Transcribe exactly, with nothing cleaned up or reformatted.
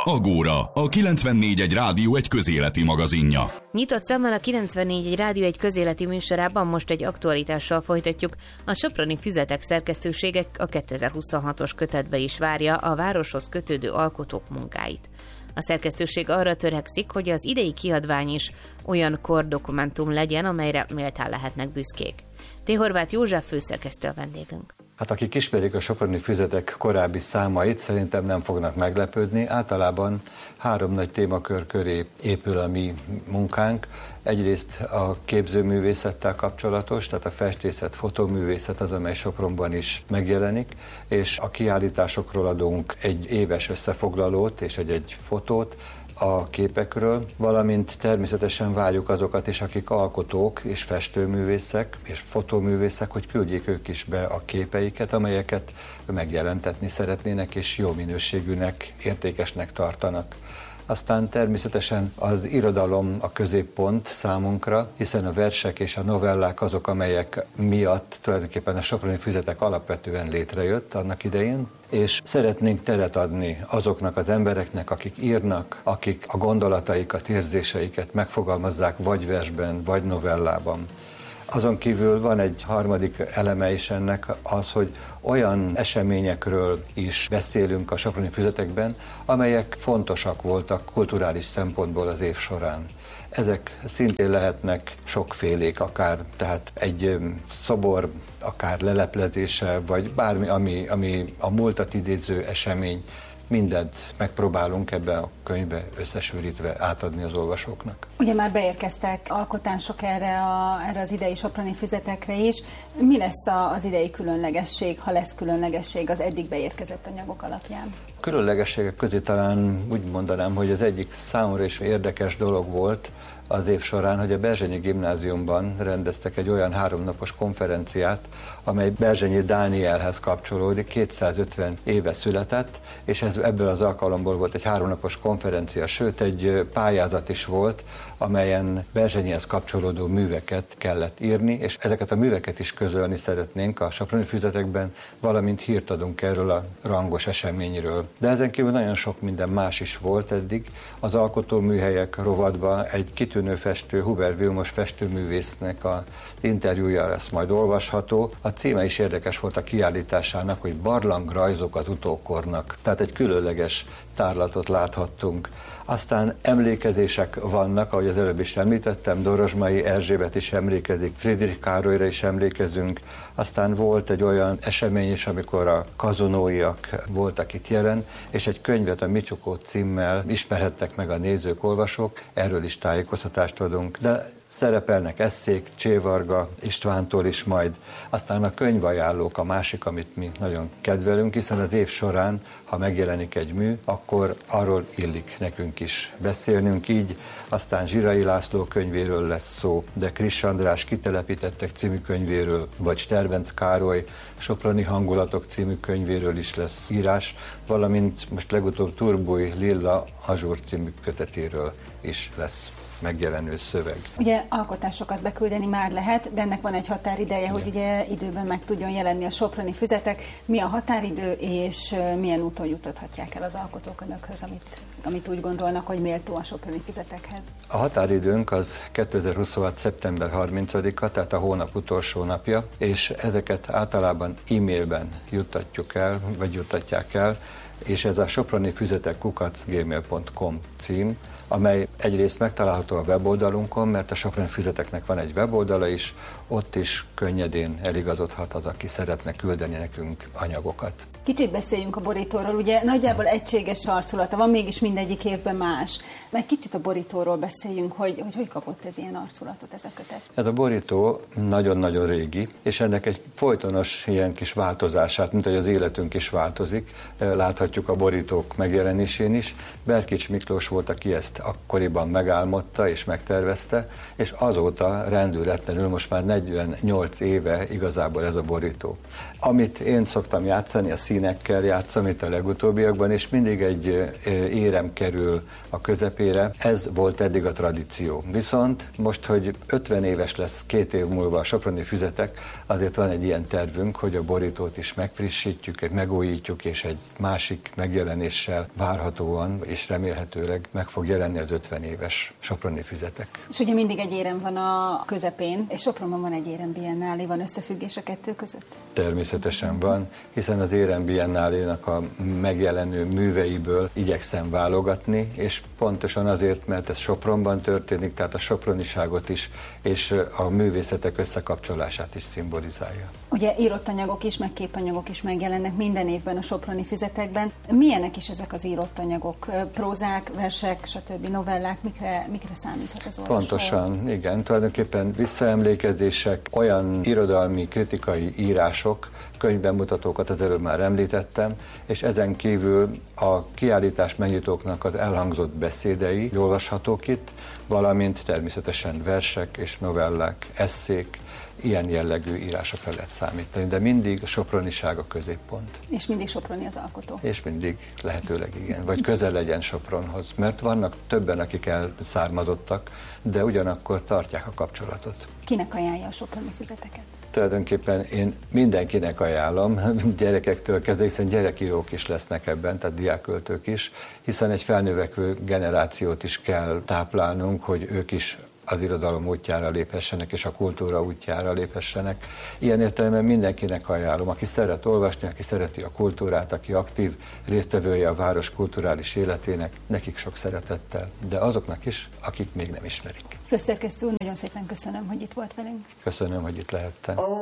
Agóra, a kilencvennégy egy rádió egy közéleti magazinja. Nyitott szemmel a kilencvennégy egy rádió egy közéleti műsorában most egy aktualitással folytatjuk. A soproni füzetek szerkesztőségek a kétezer-huszonhatos kötetbe is várja a városhoz kötődő alkotók munkáit. A szerkesztőség arra törekszik, hogy az idei kiadvány is olyan kordokumentum legyen, amelyre méltán lehetnek büszkék. T. Horváth József főszerkesztő a vendégünk. Hát akik ismerik a soproni füzetek korábbi számait, szerintem nem fognak meglepődni. Általában három nagy témakör köré épül a mi munkánk. Egyrészt a képzőművészettel kapcsolatos, tehát a festészet, fotóművészet az, amely Sopronban is megjelenik, és a kiállításokról adunk egy éves összefoglalót és egy-egy fotót a képekről, valamint természetesen várjuk azokat is, akik alkotók és festőművészek és fotóművészek, hogy küldjék ők is be a képeiket, amelyeket megjelentetni szeretnének és jó minőségűnek, értékesnek tartanak. Aztán természetesen az irodalom a középpont számunkra, hiszen a versek és a novellák azok, amelyek miatt tulajdonképpen a soproni füzetek alapvetően létrejött annak idején, és szeretnénk teret adni azoknak az embereknek, akik írnak, akik a gondolataikat, érzéseiket megfogalmazzák vagy versben, vagy novellában. Azon kívül van egy harmadik eleme is ennek az, hogy olyan eseményekről is beszélünk a soproni füzetekben, amelyek fontosak voltak kulturális szempontból az év során. Ezek szintén lehetnek sokfélék, akár tehát egy szobor, akár leleplezése, vagy bármi, ami, ami a múltat idéző esemény, mindent megpróbálunk ebbe a könyvbe összesűrítve átadni az olvasóknak. Ugye már beérkeztek alkotások erre, a, erre az idei soproni füzetekre is. Mi lesz a, az idei különlegesség, ha lesz különlegesség az eddig beérkezett anyagok alapján? A különlegességek közé talán úgy mondanám, hogy az egyik számomra is érdekes dolog volt az év során, hogy a Berzsenyi Gimnáziumban rendeztek egy olyan háromnapos konferenciát, amely Berzsenyi Dánielhez kapcsolódik, kétszázötven éve született, és ez, ebből az alkalomból volt egy háromnapos konferencia, sőt egy pályázat is volt, amelyen Berzsenyihez kapcsolódó műveket kellett írni, és ezeket a műveket is közölni szeretnénk a soproni füzetekben, valamint hírt adunk erről a rangos eseményről. De ezen kívül nagyon sok minden más is volt eddig. Az alkotóműhelyek rovatban egy kitűnő festő, Huber Vilmos festőművésznek az interjúja lesz majd olvasható. A címe is érdekes volt a kiállításának, hogy Barlangrajzok az utókornak. Tehát egy különleges tárlatot láthattunk. Aztán emlékezések vannak, ahogy az előbb is említettem, Dorozsmai Erzsébet is emlékezik, Friedrich Károlyra is emlékezünk. Aztán volt egy olyan esemény is, amikor a kazonóiak voltak itt jelen, és egy könyvet a Micsukó címmel ismerhettek meg a nézők, olvasók, erről is tájékoztatást adunk. De szerepelnek esszék, Csévarga Istvántól is majd. Aztán a könyvajánlók a másik, amit mi nagyon kedvelünk, hiszen az év során, ha megjelenik egy mű, akkor arról illik nekünk is beszélnünk így. Aztán Zsirai László könyvéről lesz szó, de Kriss András Kitelepítettek című könyvéről, vagy Sterbenc Károly Soproni hangulatok című könyvéről is lesz írás, valamint most legutóbb Turbúj Lilla Azsúr című kötetéről is lesz megjelenő szöveg. Ugye alkotásokat beküldeni már lehet, de ennek van egy határideje, igen, hogy ugye időben meg tudjon jelenni a soproni füzetek. Mi a határidő, és milyen úton juttathatják el az alkotók önökhöz, amit, amit úgy gondolnak, hogy méltó a soproni füzetekhez? A határidőnk az kétezer-huszonhat. szeptember harmincadika, tehát a hónap utolsó napja, és ezeket általában e-mailben juttatjuk el, vagy juttatják el, és ez a soproni füzetek kukac gmail pont com cím, amely egyrészt megtalálható a weboldalunkon, mert a soproni füzeteknek van egy weboldala is, ott is könnyedén eligazodhat az, aki szeretne küldeni nekünk anyagokat. Kicsit beszéljünk a borítóról, ugye nagyjából egységes arculata van, mégis mindegyik évben más. Egy kicsit a borítóról beszéljünk, hogy hogy, hogy kapott ez ilyen arculatot, ez a kötet? Ez a borító nagyon-nagyon régi, és ennek egy folytonos ilyen kis változását, mint hogy az életünk is változik, láthatjuk a borítók megjelenésén is. Berkics Miklós volt, aki ezt akkoriban megálmodta és megtervezte, és azóta rendületlenül most már negyvennyolc éve igazából ez a borító. Amit én szoktam játszani, a színekkel játszom itt a legutóbbiakban, és mindig egy érem kerül a közepére. Ez volt eddig a tradíció. Viszont most, hogy ötven éves lesz két év múlva a soproni füzetek, azért van egy ilyen tervünk, hogy a borítót is megfrissítjük, megújítjuk, és egy másik második megjelenéssel várhatóan és remélhetőleg meg fog jelenni az ötven éves Soproni Füzetek. És ugye mindig egy érem van a közepén, és Sopronban van egy érem biennálé, van összefüggés a kettő között? Természetesen van, hiszen az érem biennálénak a megjelenő műveiből igyekszem válogatni, és pontosan azért, mert ez Sopronban történik, tehát a soproniságot is, és a művészetek összekapcsolását is szimbolizálja. Ugye írott anyagok is, meg képanyagok is megjelennek minden évben a Soproni Füzetekben. Milyenek is ezek az írott anyagok? Prózák, versek, stb. Novellák, mikre, mikre számíthat az olvasó? Pontosan, igen. Tulajdonképpen visszaemlékezések, olyan irodalmi, kritikai írások, könyvbemutatókat az előbb már említettem, és ezen kívül a kiállítás megnyitóknak az elhangzott beszédei olvashatók itt, valamint természetesen versek és novellák, esszék, ilyen jellegű írásokra lehet számítani, de mindig a soproniság a középpont. És mindig soproni az alkotó. És mindig lehetőleg igen, vagy közel legyen Sopronhoz, mert vannak többen, akik elszármazottak, de ugyanakkor tartják a kapcsolatot. Kinek ajánlja a Soproni Füzeteket? Tulajdonképpen én mindenkinek ajánlom, gyerekektől kezdve, hiszen gyerekírók is lesznek ebben, tehát diákköltők is, hiszen egy felnövekvő generációt is kell táplálnunk, hogy ők is az irodalom útjára léphessenek, és a kultúra útjára léphessenek. Ilyen értelemben mindenkinek ajánlom, aki szeret olvasni, aki szereti a kultúrát, aki aktív résztvevője a város kulturális életének, nekik sok szeretettel, de azoknak is, akik még nem ismerik. Főszerkesztő úr, nagyon szépen köszönöm, hogy itt volt velünk. Köszönöm, hogy itt lehettem.